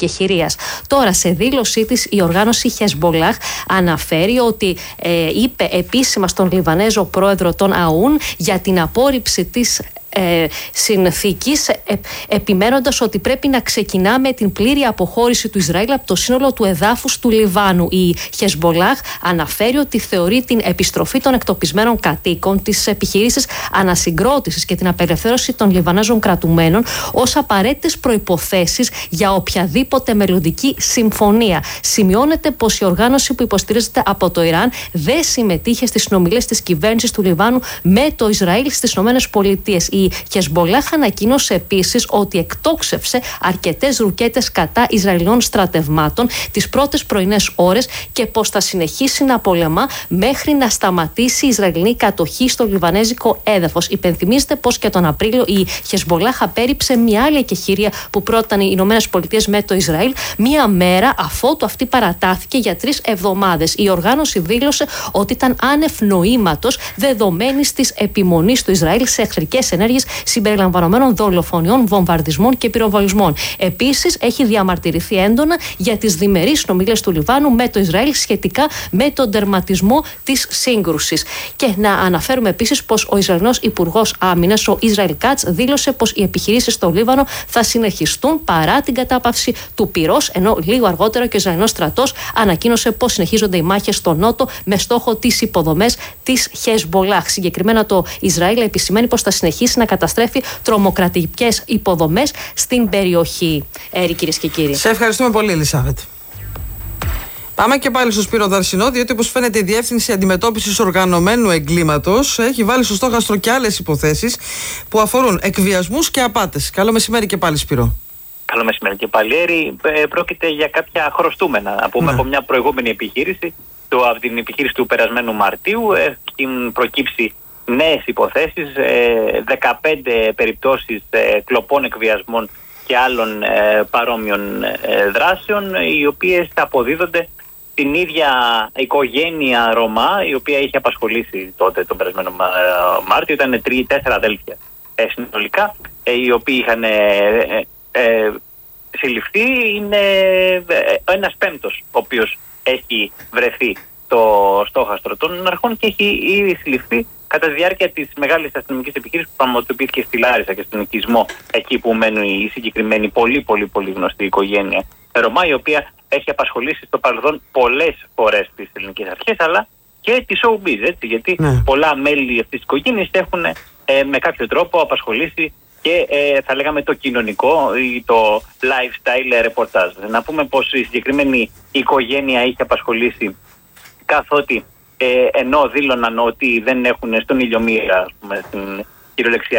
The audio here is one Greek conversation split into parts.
εκεχηρίας. Τώρα, σε δήλωσή της, η οργάνωση Χεσμπολάχ αναφέρει ότι είπε επίσημα στον Λιβανέζο πρόεδρο τον Αούν για την απόρριψη της συνθήκης, επιμένοντας ότι πρέπει να ξεκινά με την πλήρη αποχώρηση του Ισραήλ από το σύνολο του εδάφους του Λιβάνου. Η Χεσμπολάχ αναφέρει ότι θεωρεί την επιστροφή των εκτοπισμένων κατοίκων, τις επιχειρήσεις ανασυγκρότησης και την απελευθέρωση των Λιβανέζων κρατουμένων ως απαραίτητες προϋποθέσεις για οποιαδήποτε μελλοντική συμφωνία. Σημειώνεται πως η οργάνωση που υποστηρίζεται από το Ιράν δεν συμμετείχε στις συνομιλίες της κυβέρνησης του Λιβάνου με το Ισραήλ στις ΗΠΑ. Η Χεσμπολάχ ανακοίνωσε επίσης ότι εκτόξευσε αρκετές ρουκέτες κατά Ισραηλινών στρατευμάτων τις πρώτες πρωινές ώρες και πως θα συνεχίσει να πολεμά μέχρι να σταματήσει η Ισραηλινή κατοχή στο λιβανέζικο έδαφος. Υπενθυμίζεται πως και τον Απρίλιο η Χεσμπολάχ απέρριψε μια άλλη εκεχηρία που πρότεινε οι ΗΠΑ με το Ισραήλ, μία μέρα αφότου αυτή παρατάθηκε για 3 εβδομάδες. Η οργάνωση δήλωσε ότι ήταν άνευ νοήματος δεδομένης της επιμονής του Ισραήλ σε εχθρικές ενέργειες συμπεριλαμβανομένων δολοφονιών, βομβαρδισμών και πυροβολισμών. Επίσης, έχει διαμαρτυρηθεί έντονα για τις διμερείς συνομιλίες του Λιβάνου με το Ισραήλ σχετικά με τον τερματισμό της σύγκρουσης. Και να αναφέρουμε επίσης πως ο Ισραηλινός Υπουργός Άμυνας, ο Ισραήλ Κάτς, δήλωσε πως οι επιχειρήσεις στο Λίβανο θα συνεχιστούν παρά την κατάπαυση του πυρός, ενώ λίγο αργότερα και ο Ισραηλινός στρατός ανακοίνωσε πως συνεχίζονται οι μάχες στο νότο με στόχο τις υποδομές της Χεσμπολάχ. Συγκεκριμένα, το Ισραήλ επισημαίνει πως θα συνεχίσει να καταστρέφει τρομοκρατικές υποδομές στην περιοχή. Κυρίες και κύριοι. Σε ευχαριστούμε πολύ, Ελισάβετ. Πάμε και πάλι στο Σπύρο Δαρσινό, διότι όπως φαίνεται η Διεύθυνση Αντιμετώπισης Οργανωμένου Εγκλήματος έχει βάλει στο στόχαστρο και άλλες υποθέσεις που αφορούν εκβιασμούς και απάτες. Καλό μεσημέρι και πάλι, Σπύρο. Καλό μεσημέρι και πάλι, Έρη. Πρόκειται για κάποια χρωστούμενα, να πούμε, από μια προηγούμενη επιχείρηση, από την επιχείρηση του περασμένου Μαρτίου. Έχουν προκύψει νέες υποθέσεις, 15 περιπτώσεις κλοπών, εκβιασμών και άλλων παρόμοιων δράσεων, οι οποίες αποδίδονται στην ίδια οικογένεια Ρωμά, η οποία είχε απασχολήσει τότε τον περασμένο Μάρτιο. Ήταν 3-4 αδέλφια συνολικά, οι οποίοι είχαν συλληφθεί. Είναι ένας πέμπτος ο οποίος έχει βρεθεί στο στόχαστρο των αρχών και έχει ήδη συλληφθεί κατά τη διάρκεια της μεγάλης αστυνομικής επιχείρησης που πραγματοποιήθηκε στη Λάρισα και στον οικισμό, εκεί που μένουν η συγκεκριμένη πολύ γνωστή οικογένεια Ρωμά, η οποία έχει απασχολήσει στο παρελθόν πολλές φορές τις ελληνικές αρχές, αλλά και τη showbiz, έτσι, γιατί πολλά μέλη αυτής της οικογένειας έχουν με κάποιο τρόπο απασχολήσει και θα λέγαμε το κοινωνικό ή το lifestyle reportage. Να πούμε πως η συγκεκριμένη οικογένεια είχε απασχολήσει καθότι ενώ δήλωναν ότι δεν έχουν στον ηλιομήρα, στην κυριολεξία,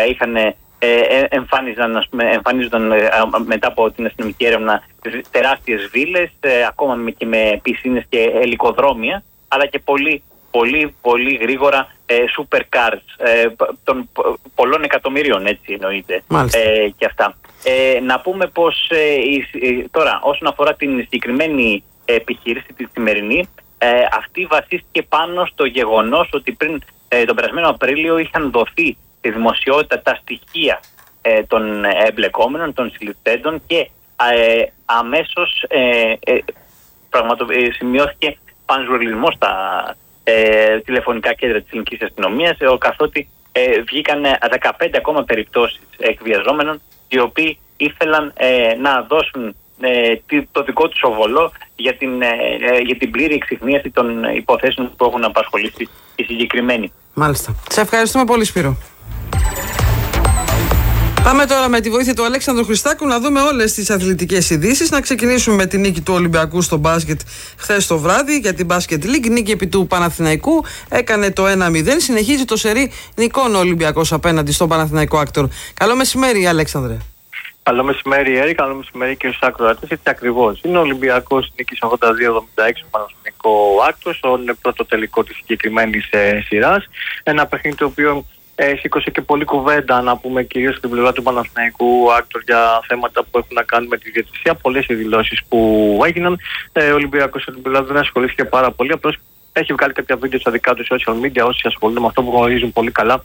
εμφανίζονταν μετά από την αστυνομική έρευνα τεράστιες βίλες, ακόμα και με πισίνες και ελικοδρόμια, αλλά και πολύ γρήγορα supercars των πολλών εκατομμυρίων, έτσι εννοείται, και αυτά. Να πούμε πως τώρα, όσον αφορά την συγκεκριμένη επιχείρηση τη σημερινή, αυτή βασίστηκε πάνω στο γεγονός ότι πριν τον περασμένο Απρίλιο είχαν δοθεί στη δημοσιότητα τα στοιχεία των εμπλεκόμενων, των συλληφθέντων, και αμέσως σημειώθηκε πανζουρλισμός στα τηλεφωνικά κέντρα της ελληνικής αστυνομίας, καθότι βγήκαν 15 ακόμα περιπτώσεις εκβιαζόμενων, οι οποίοι ήθελαν να δώσουν το δικό τους οβολό για την πλήρη εξιχνίαση των υποθέσεων που έχουν απασχολήσει οι συγκεκριμένοι. Μάλιστα. Σε ευχαριστούμε πολύ, Σπύρο. Πάμε τώρα με τη βοήθεια του Αλέξανδρου Χριστάκου να δούμε όλες τις αθλητικές ειδήσεις. Να ξεκινήσουμε με τη νίκη του Ολυμπιακού στο μπάσκετ χθες το βράδυ για την Basket League. Νίκη επί του Παναθηναϊκού, έκανε το 1-0. Συνεχίζει το σερί νικών ο Ολυμπιακός απέναντι στον Παναθηναϊκό Άκτορ. Καλό μεσημέρι, Αλέξανδρε. Καλό μεσημέρι, Έρη. Καλό μεσημέρι και στους ακροατές. Έτσι ακριβώς. Είναι ο Ολυμπιακός νίκης 82-76 ο Παναθηναϊκό Άκτορ, στον πρώτο τελικό της συγκεκριμένης σειράς. Ένα παιχνίδι το οποίο σήκωσε και πολλή κουβέντα, να πούμε, κυρίως στην πλευρά του Παναθηναϊκού Άκτορ για θέματα που έχουν να κάνουν με τη διαιτησία. Πολλές οι δηλώσεις που έγιναν. Ο Ολυμπιακός στην πλευρά δεν ασχολήθηκε πάρα πολύ. Απλώς έχει βγάλει κάποια βίντεο στα δικά του social media. Όσοι ασχολούνται με αυτό που γνωρίζουν πολύ καλά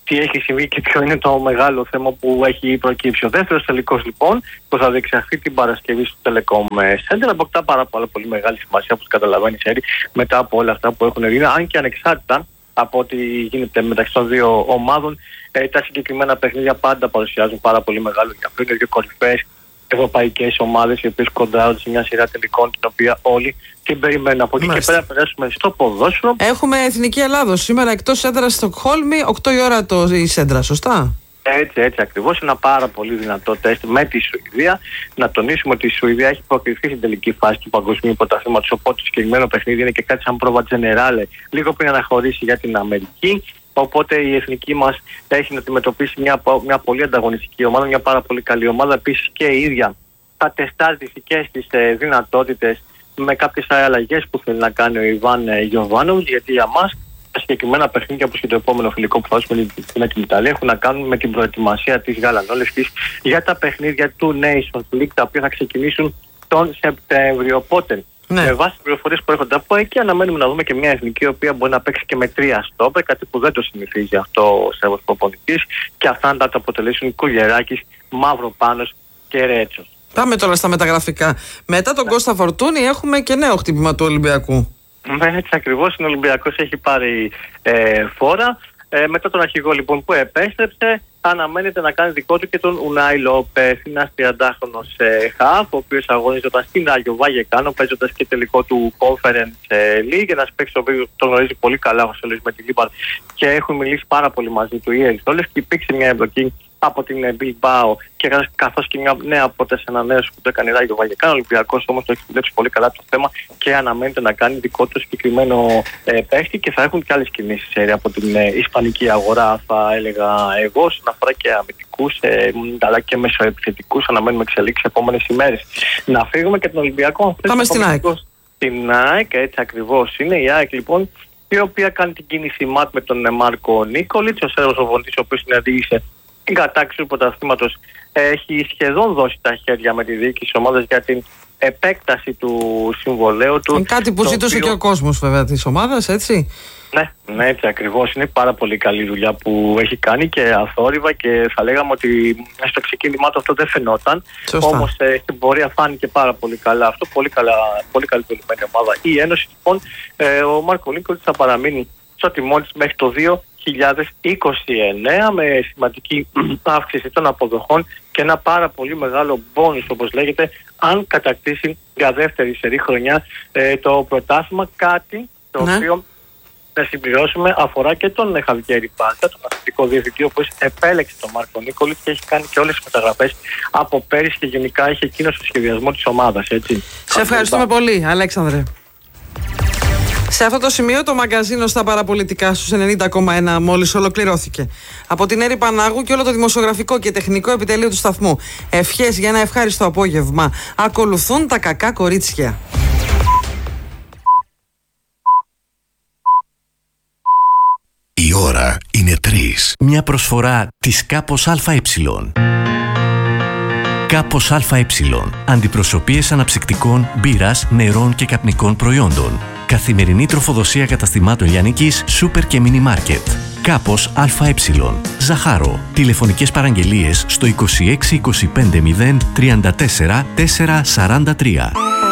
τι έχει συμβεί και ποιο είναι το μεγάλο θέμα που έχει προκύψει. Ο δεύτερος τελικός λοιπόν, που θα διεξαχθεί την Παρασκευή στο Telecom Center, αποκτά πάρα πολύ μεγάλη σημασία, όπως καταλαβαίνεις, Έρη, μετά από όλα αυτά που έχουν γίνει, αν και ανεξάρτητα από ό,τι γίνεται μεταξύ των δύο ομάδων. Τα συγκεκριμένα παιχνίδια πάντα παρουσιάζουν πάρα πολύ μεγάλο ενδιαφέρον. Είναι δύο κορυφαίες ευρωπαϊκές ομάδες, οι οποίες κοντράρονται σε μια σειρά τελικών, την οποία όλοι την περιμένουν. Από εκεί και πέρα περάσουμε στο ποδόσφαιρο. Έχουμε Εθνική Ελλάδος σήμερα εκτός έδρας Στοκχόλμη, 8 η ώρα η Σέντρα, σωστά? Έτσι ακριβώς. Ένα πάρα πολύ δυνατό τεστ με τη Σουηδία. Να τονίσουμε ότι η Σουηδία έχει προκριθεί στην τελική φάση του Παγκοσμίου Πρωταθλήματος. Οπότε το συγκεκριμένο παιχνίδι είναι και κάτι σαν πρόβα τζενεράλε, λίγο πριν αναχωρήσει για την Αμερική. Οπότε η εθνική μας έχει να αντιμετωπίσει μια πολύ ανταγωνιστική ομάδα, μια πάρα πολύ καλή ομάδα. Επίσης και η ίδια θα τεστάρει τις δικές της δυνατότητες με κάποιες αλλαγές που θέλει να κάνει ο Ιβάν Γιοβάνοβιτς, γιατί για μας τα συγκεκριμένα παιχνίδια, όπως και το επόμενο φιλικό που θα δώσουμε με την Ιταλία, έχουν να κάνουν με την προετοιμασία της γαλανόλευκης για τα παιχνίδια του Nations League, τα οποία θα ξεκινήσουν τον Σεπτέμβριο. Οπότε, με βάση τις πληροφορίες που έρχονται από εκεί, αναμένουμε να δούμε και μια εθνική η οποία μπορεί να παίξει και με 3 στόπερ, κάτι που δεν το συνηθίζει αυτό ο Σέρβος προπονητής, και αυτά να τα αποτελέσουν Κουλιεράκης, Μαυροπάνος και Ρέτσος. Πάμε τώρα στα μεταγραφικά. Μετά τον Κώστα Φορτούνη έχουμε και νέο χτύπημα του Ολυμπιακού. Έτσι ακριβώς, ο Ολυμπιακός έχει πάρει φόρα. Μετά τον αρχηγό λοιπόν που επέστρεψε, αναμένεται να κάνει δικό του και τον Ουνάι Λόπεθ. Είναι ένας 30χρονος χαφ, ο οποίος αγωνίζονταν στην Άγιο Βαγεκάνο, παίζοντας και τελικό του Conference League. Ένας παίκτης ο οποίος τον γνωρίζει πολύ καλά ο Σόλης με τη Λίμπαν και έχουν μιλήσει πάρα πολύ μαζί του οι Ερυθρόλες, και υπήρξε μια εμπλοκή από την Bilbao και καθώς και μια νέα πρόταση ανανέωση που το έκανε η Ράγιο Βαγεκάνο. Ο Ολυμπιακός όμως το έχει δουλέψει πολύ καλά το θέμα και αναμένεται να κάνει δικό του συγκεκριμένο παίχτη, και θα έχουν και άλλες κινήσεις από την ισπανική αγορά, θα έλεγα εγώ, όσον αφορά και αμυντικούς αλλά και μεσοεπιθετικούς. Αναμένουμε εξελίξεις επόμενες ημέρες. Να φύγουμε και τον Ολυμπιακό. Πάμε στην ΑΕΚ. Στην ΑΕΚ, έτσι ακριβώς είναι. Η ΑΕΚ λοιπόν, η οποία κάνει την κίνηση ΜΑΤ με τον Μάρκο Νίκολιτς, ο Σέρβος προπονητής, ο οποίος συναντήσε την κατάκτηση του πρωταθλήματος, έχει σχεδόν δώσει τα χέρια με τη διοίκηση της ομάδας για την επέκταση του συμβολαίου του. Κάτι που ζήτησε και ο κόσμος βέβαια της ομάδας, έτσι. Ναι, έτσι ακριβώς. Είναι πάρα πολύ καλή δουλειά που έχει κάνει και αθόρυβα, και θα λέγαμε ότι στο ξεκίνημά του αυτό δεν φαινόταν. Όμως στην πορεία φάνηκε πάρα πολύ καλά αυτό. Πολύ καλή δουλεμένη ομάδα. Η Ένωση λοιπόν, ο Μάρκο Νίκολιτς θα παραμείνει στο τιμόνι της μέχρι το 2029, με σημαντική αύξηση των αποδοχών και ένα πάρα πολύ μεγάλο μπόνους, όπως λέγεται, αν κατακτήσει για δεύτερη σερή χρονιά το πρωτάθλημα. Κάτι το οποίο, να συμπληρώσουμε, αφορά και τον Χαβιέρη Μπάλτα, τον αθλητικό διευθυντή, ο οποίος επέλεξε τον Μάρκο Νίκολιτς και έχει κάνει και όλες τις μεταγραφές από πέρυσι, και γενικά έχει εκείνο στο σχεδιασμό της ομάδας. Έτσι. Σε ευχαριστούμε πολύ, Αλέξανδρε. Σε αυτό το σημείο το μαγκαζίνο στα παραπολιτικά στους 90,1 μόλις ολοκληρώθηκε. Από την Έρη Πανάγου και όλο το δημοσιογραφικό και τεχνικό επιτελείο του σταθμού, ευχές για ένα ευχάριστο απόγευμα. Ακολουθούν τα κακά κορίτσια. Η ώρα είναι 3. Μια προσφορά της Κάπος ΑΕ. Κάπος ΑΕ. Αντιπροσωπείες αναψυκτικών, μπύρας, νερών και καπνικών προϊόντων. Καθημερινή τροφοδοσία καταστημάτων λιανικής, σούπερ και μίνι μάρκετ. Κάπος ΑΕ. Ζαχάρο. Τηλεφωνικές παραγγελίες στο 26 25 0 34 443.